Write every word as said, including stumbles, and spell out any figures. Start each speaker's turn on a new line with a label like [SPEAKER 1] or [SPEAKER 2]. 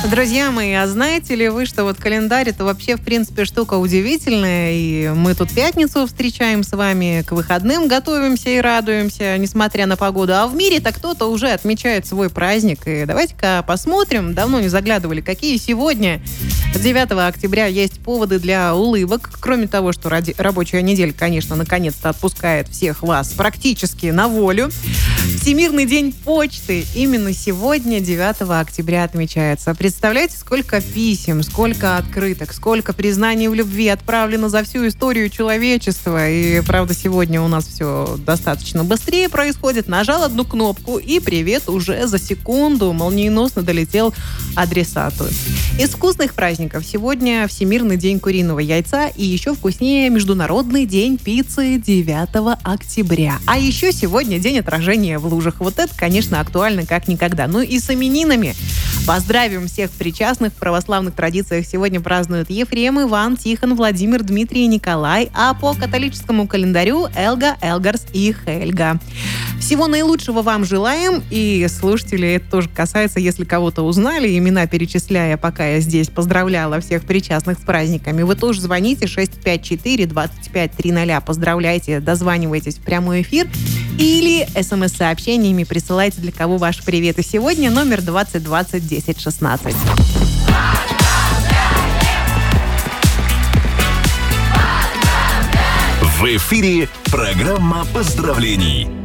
[SPEAKER 1] Друзья мои, а знаете ли вы, что вот календарь — это вообще, в принципе, штука удивительная, и мы тут пятницу встречаем с вами, к выходным готовимся и радуемся, несмотря на погоду, а в мире-то кто-то уже отмечает свой праздник, и давайте-ка посмотрим, давно не заглядывали, какие сегодня, девятого октября, есть поводы для улыбок, кроме того, что ради... рабочая неделя, конечно, наконец-то отпускает всех вас практически на волю. Всемирный день почты именно сегодня, девятого октября, отмечается. Представляете, сколько писем, сколько открыток, сколько признаний в любви отправлено за всю историю человечества. И, правда, сегодня у нас все достаточно быстрее происходит. Нажал одну кнопку, и привет уже за секунду молниеносно долетел адресату. Из вкусных праздников сегодня Всемирный день куриного яйца, и еще вкуснее Международный день пиццы девятого октября. А еще сегодня день отражения в лужах. Вот это, конечно, актуально как никогда. Ну и с именинами поздравим всех причастных. В православных традициях сегодня празднуют Ефрем, Иван, Тихон, Владимир, Дмитрий и Николай, а по католическому календарю Элга, Элгарс и Хельга. Всего наилучшего вам желаем, и слушатели, это тоже касается, если кого-то узнали, имена перечисляя, пока я здесь поздравляла всех причастных с праздниками, вы тоже звоните шесть пять четыре двадцать пять тридцать, поздравляйте, дозванивайтесь в прямой эфир, или смс-сообщениями присылайте, для кого ваши приветы сегодня, номер двадцать двадцать десять шестнадцать.
[SPEAKER 2] В эфире программа поздравлений.